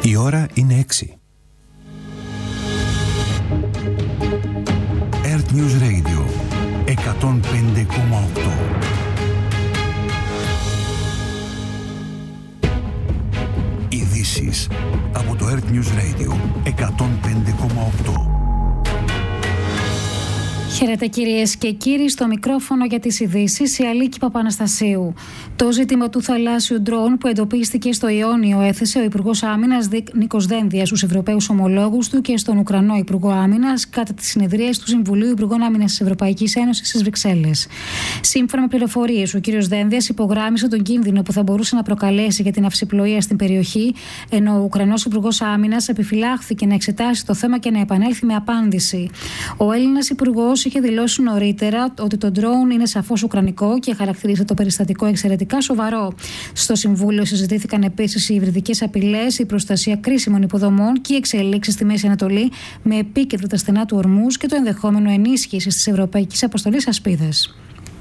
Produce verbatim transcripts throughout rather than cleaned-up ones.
Η ώρα είναι έξι. Earth News Radio εκατόν πέντε κόμμα οκτώ. Ειδήσεις από το Earth News Radio εκατόν πέντε κόμμα οκτώ. Χαίρετε κυρίες και κύριοι, στο μικρόφωνο για τις ειδήσεις η Αλίκη Παπαναστασίου. Το ζήτημα του θαλάσσιου ντρόουν που εντοπίστηκε στο Ιόνιο έθεσε ο Υπουργός Άμυνας Νίκος Δένδιας στους Ευρωπαίους ομολόγους του και στον Ουκρανό Υπουργό Άμυνας κατά τις συνεδρίες του Συμβουλίου Υπουργών Άμυνας της Ευρωπαϊκής Ένωσης στις Βρυξέλλες. Σύμφωνα με πληροφορίες, ο κ. Δένδιας υπογράμμισε τον κίνδυνο που θα μπορούσε να προκαλέσει για την αυσιπλοεία στην περιοχή, ενώ ο Ουκρανός Υπουργός Άμυνας επιφυλάχθηκε να εξετάσει το θέμα και να επανέλθει με απάντηση. Ο Έλληνας Υπουργός είχε δηλώσει νωρίτερα ότι το ντρόουν είναι σαφώς ουκρανικό και χαρακτήρισε το περιστατικό εξαιρετικά σοβαρό. Στο Συμβούλιο συζητήθηκαν επίσης οι υβριδικές απειλές, η προστασία κρίσιμων υποδομών και οι εξελίξεις στη Μέση Ανατολή, με επίκεντρο τα στενά του Ορμούζ και το ενδεχόμενο ενίσχυσης της Ευρωπαϊκής Αποστολής Ασπίδας.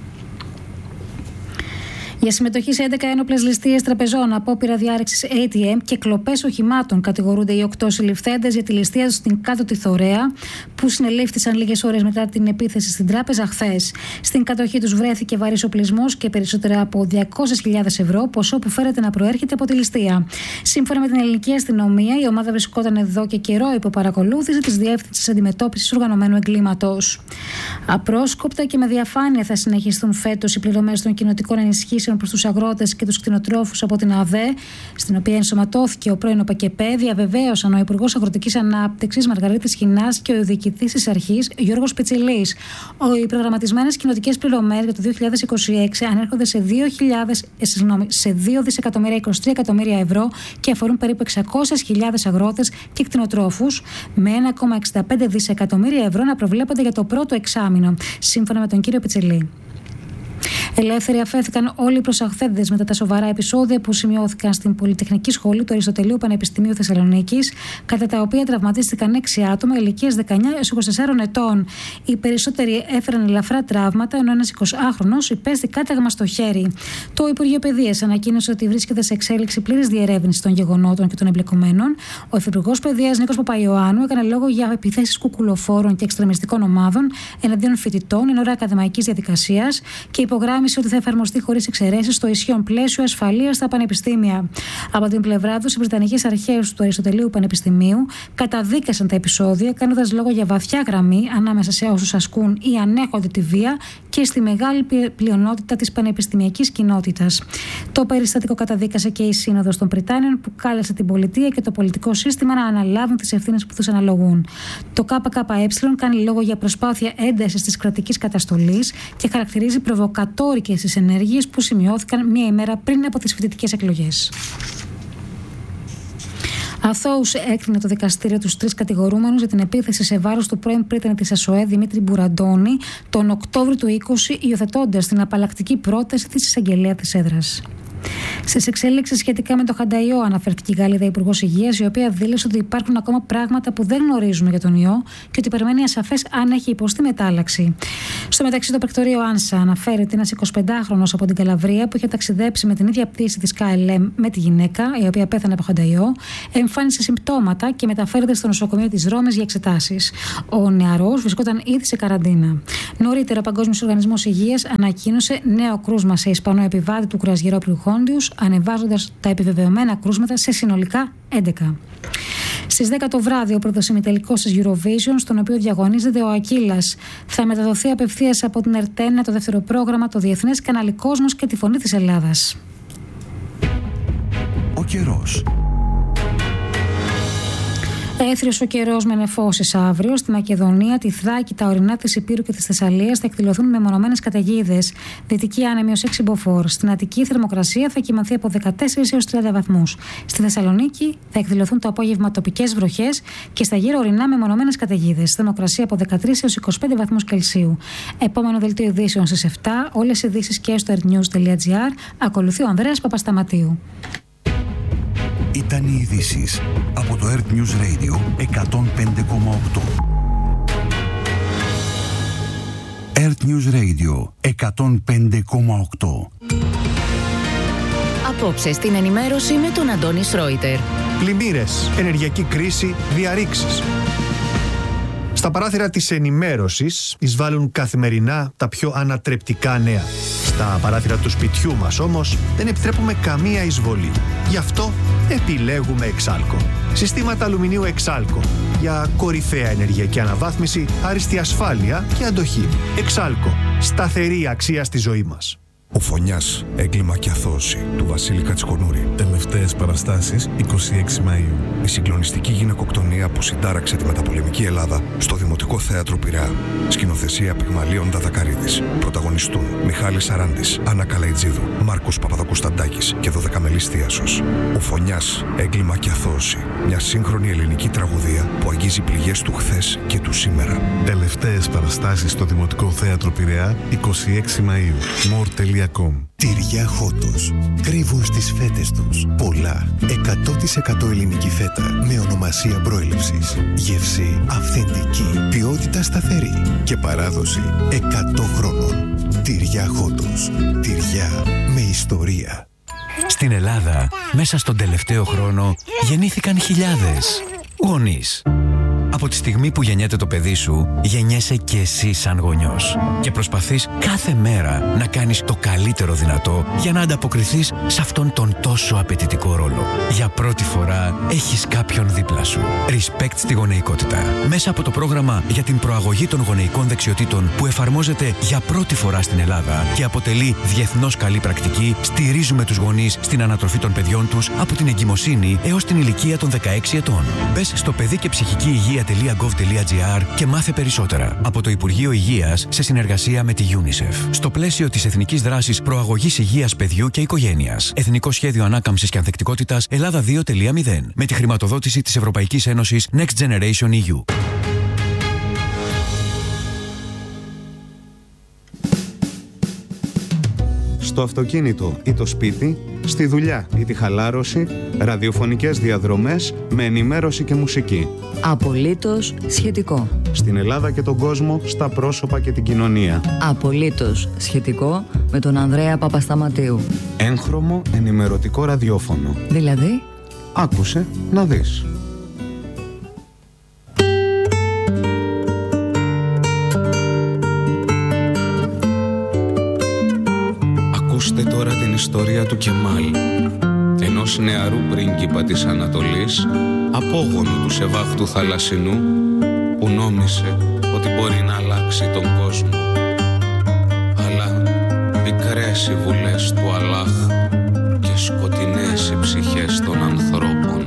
Για συμμετοχή σε έντεκα ένοπλες ληστείες τραπεζών, απόπειρα διάρρηξης έι τι εμ και κλοπές οχημάτων κατηγορούνται οι οκτώ συλληφθέντες για τη ληστεία στην Κάτωτη Θωρέα, που συνελήφθησαν λίγες ώρες μετά την επίθεση στην τράπεζα χθες. Στην κατοχή τους βρέθηκε βαρύς οπλισμός και περισσότερα από διακόσιες χιλιάδες ευρώ, ποσό που φέρεται να προέρχεται από τη ληστεία. Σύμφωνα με την ελληνική αστυνομία, η ομάδα βρισκόταν εδώ και καιρό υπό παρακολούθηση της Διεύθυνσης Αντιμετώπισης Οργανωμένου Εγκλήματος. Απρόσκοπτα και με διαφάνεια θα συνεχιστούν φέτος οι πληρωμές των κοινοτικών ενισχύσεων προς τους αγρότες και τους κτηνοτρόφους από την ΑΔΕ, στην οποία ενσωματώθηκε ο πρώην ΟΠΑΚΕΠΕ, διαβεβαίωσαν ο Υπουργός Αγροτικής Ανάπτυξης Μαργαρίτης Χινάς και ο διοικητής της αρχής Γιώργος Πιτσιλής. Οι προγραμματισμένες κοινοτικές πληρωμές για το δύο χιλιάδες είκοσι έξι ανέρχονται σε δύο δισεκατομμύρια είκοσι τρία εκατομμύρια ευρώ και αφορούν περίπου εξακόσιες χιλιάδες αγρότες και κτηνοτρόφους, με ένα κόμμα εξήντα πέντε δισεκατομμύρια ευρώ να προβλέπονται για το πρώτο εξάμηνο, σύμφωνα με τον κύριο Πιτσιλή. Ελεύθεροι αφέθηκαν όλοι οι προσαχθέντες μετά τα σοβαρά επεισόδια που σημειώθηκαν στην Πολυτεχνική Σχολή του Αριστοτελείου Πανεπιστημίου Θεσσαλονίκης, κατά τα οποία τραυματίστηκαν έξι άτομα ηλικίας δεκαεννιά έως είκοσι τεσσάρων ετών. Οι περισσότεροι έφεραν ελαφρά τραύματα, ενώ ένας εικοσάχρονος υπέστη κάταγμα στο χέρι. Το Υπουργείο Παιδείας ανακοίνωσε ότι βρίσκεται σε εξέλιξη πλήρης διερεύνηση των γεγονότων και των εμπλεκομένων. Ο Υφυπουργός Παιδείας Νίκος Παπαϊωάννου έκανε λόγο για επιθέσεις κουκουλοφόρων και εξτρεμιστικών ομάδων εναντίον φοιτητών εν ώρα ακαδημαϊκής διαδικασίας και υπογράμμισε ότι θα εφαρμοστεί χωρίς εξαιρέσεις στο ισχύον πλαίσιο ασφαλείας στα πανεπιστήμια. Από την πλευρά τους, οι Βρετανικές αρχές του Αριστοτελείου Πανεπιστημίου καταδίκασαν τα επεισόδια, κάνοντας λόγο για βαθιά γραμμή ανάμεσα σε όσους ασκούν ή ανέχονται τη βία και στη μεγάλη πλειονότητα της πανεπιστημιακής κοινότητας. Το περιστατικό καταδίκασε και η Σύνοδος των Πριτάνιων, που κάλεσε την πολιτεία και το πολιτικό σύστημα να αναλάβουν τις ευθύνες που τους αναλογούν. Το ΚΚΕ κάνει λόγο για προσπάθεια έντασης της κρατικής καταστολής και χαρακτηρίζει προβοκατόρικες τις ενέργειες που σημειώθηκαν μία ημέρα πριν από τις φοιτητικές εκλογές. Αθώους έκρινε το δικαστήριο τους τρεις κατηγορούμενους για την επίθεση σε βάρος του πρώην πρίτανη της ΑΣΟΕ Δημήτρη Μπουραντώνη τον Οκτώβριο του είκοσι, υιοθετώντας την απαλλακτική πρόταση της εισαγγελέα της έδρας. Στις εξέλιξεις σχετικά με το Χανταϊό αναφέρθηκε η Γαλλίδα Υπουργός Υγείας, η οποία δήλωσε ότι υπάρχουν ακόμα πράγματα που δεν γνωρίζουμε για τον ιό και ότι παραμένει ασαφές αν έχει υποστεί μετάλλαξη. Στο μεταξύ, το πρακτορείο Άνσα αναφέρει ότι ένας εικοσιπεντάχρονος από την Καλαβρία που είχε ταξιδέψει με την ίδια πτήση της Κέι Ελ Εμ με τη γυναίκα, η οποία πέθανε από Χανταϊό, εμφάνισε συμπτώματα και μεταφέρεται στο νοσοκομείο της Ρώμης για εξετάσεις. Ο νεαρός βρισκόταν ήδη σε καραντίνα. Νωρίτερα, ο Παγκόσμιος Οργανισμός Υγείας ανακοίνωσε νέο κρούσμα σε Ισπανό επιβάτη του κρουαζιερόπλοιου Χόντιους, ανεβάζοντας τα επιβεβαιωμένα κρούσματα σε συνολικά έντεκα. Στις δέκα το βράδυ, ο πρώτος ημιτελικός της Eurovision, στον οποίο διαγωνίζεται ο Ακύλας, θα μεταδοθεί απευθείας από την Ερτένα, το δεύτερο πρόγραμμα, το Διεθνές Κανάλι Κόσμος και τη Φωνή της Ελλάδας. Ο καιρός. Έθριος ο καιρός με νεφώσεις αύριο. Στη Μακεδονία, τη Θράκη, τα ορεινά της Υπήρου και της Θεσσαλίας θα εκδηλωθούν μεμονωμένες καταιγίδες. Δυτική άνεμη έξι μποφόρ. Στην Αττική, η θερμοκρασία θα κυμανθεί από δεκατέσσερα έως τριάντα βαθμούς. Στη Θεσσαλονίκη θα εκδηλωθούν το απόγευμα τοπικές βροχές και στα γύρω ορεινά μεμονωμένες καταιγίδες. Θερμοκρασία από δεκατρία έως είκοσι πέντε βαθμούς Κελσίου. Επόμενο δελτίο ειδήσεων στις επτά. Όλες οι ειδήσεις και στο earthnews τελεία gr. Ακολουθεί ο Ανδρέας Παπασταματίου. Ήταν οι ειδήσεις από το Earth News Radio εκατόν πέντε κόμμα οκτώ. Earth News Radio εκατόν πέντε κόμμα οκτώ. Απόψε στην ενημέρωση με τον Αντώνη Σρόιτερ. Πλημμύρες, ενεργειακή κρίση, διαρρήξεις. Στα παράθυρα της ενημέρωσης εισβάλλουν καθημερινά τα πιο ανατρεπτικά νέα. Στα παράθυρα του σπιτιού μας όμως δεν επιτρέπουμε καμία εισβολή. Γι' αυτό επιλέγουμε Εξάλκο. Συστήματα αλουμινίου Εξάλκο για κορυφαία ενεργειακή αναβάθμιση, άριστη ασφάλεια και αντοχή. Εξάλκο. Σταθερή αξία στη ζωή μας. Ο Φωνιάς, έγκλημα και αθώωση του Βασίλη Κατσικονούρη. Τελευταίες παραστάσεις είκοσι έξι Μαΐου. Η συγκλονιστική γυναικοκτονία που συντάραξε τη μεταπολεμική Ελλάδα στο Δημοτικό Θέατρο Πειραιά. Σκηνοθεσία Πυγμαλίων Δαδακαρίδης. Πρωταγωνιστούν Μιχάλης Σαράντης, Άννα Καλαϊτζίδου, Μάρκος Παπαδοκουσταντάκης και δωδεκαμελής Θίασος. Ο Φωνιάς, έγκλημα και αθώωση. Μια σύγχρονη ελληνική τραγωδία που αγγίζει πληγές του χθες και του σήμερα. Τελευταίες παραστάσεις στο Δημοτικό Θέατρο Πειραιά είκοσι έξι Μαΐου. more τελεία com. Τυριά Χότος. Κρύβουν στις φέτες τους πολλά. εκατό τοις εκατό ελληνική φέτα με ονομασία προέλευσης. Γεύση αυθεντική. Ποιότητα σταθερή. Και παράδοση εκατό χρόνων. Τυριά Χότος. Τυριά με ιστορία. Στην Ελλάδα, μέσα στον τελευταίο χρόνο, γεννήθηκαν χιλιάδες γονείς. Από τη στιγμή που γεννιέται το παιδί σου, γεννιέσαι και εσύ σαν γονιός. Και προσπαθείς κάθε μέρα να κάνεις το καλύτερο δυνατό για να ανταποκριθείς σε αυτόν τον τόσο απαιτητικό ρόλο. Για πρώτη φορά έχεις κάποιον δίπλα σου. Respect στη γονεϊκότητα. Μέσα από το πρόγραμμα για την προαγωγή των γονεϊκών δεξιοτήτων που εφαρμόζεται για πρώτη φορά στην Ελλάδα και αποτελεί διεθνώς καλή πρακτική, στηρίζουμε τους γονείς στην ανατροφή των παιδιών τους από την εγκυμοσύνη έως την ηλικία των δεκαέξι ετών. Μπες στο παιδί και ψυχική υγεία .gov.gr και μάθε περισσότερα από το Υπουργείο Υγείας σε συνεργασία με τη UNICEF. Στο πλαίσιο της Εθνικής Δράσης Προαγωγής Υγείας Παιδιού και Οικογένειας. Εθνικό Σχέδιο Ανάκαμψης και Ανθεκτικότητας Ελλάδα δύο κόμμα μηδέν. Με τη χρηματοδότηση της Ευρωπαϊκής Ένωσης Next Generation ι γιου. Στο αυτοκίνητο ή το σπίτι, στη δουλειά ή τη χαλάρωση, ραδιοφωνικές διαδρομές με ενημέρωση και μουσική. Απολύτως σχετικό. Στην Ελλάδα και τον κόσμο, στα πρόσωπα και την κοινωνία. Απολύτως σχετικό με τον Ανδρέα Παπασταματίου. Έγχρωμο ενημερωτικό ραδιόφωνο. Δηλαδή? Άκουσε να δεις. Ακούστε τώρα την ιστορία του Κεμάλ, ενός νεαρού πρίγκιπα της Ανατολής, απόγονου του Σεβάχτου Θαλασσινού, που νόμισε ότι μπορεί να αλλάξει τον κόσμο. Αλλά μικρές οι βουλές του Αλλάχ και σκοτεινές οι ψυχές των ανθρώπων.